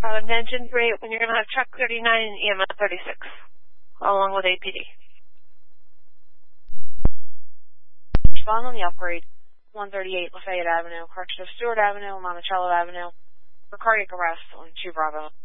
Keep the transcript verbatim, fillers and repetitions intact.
Product engine three, when you're going to have truck thirty-nine and E M S thirty-six, along with A P D. Respond on the upgrade, one thirty-eight Lafayette Avenue, correction of Stewart Avenue, Monticello Avenue, for cardiac arrest on two Bravo.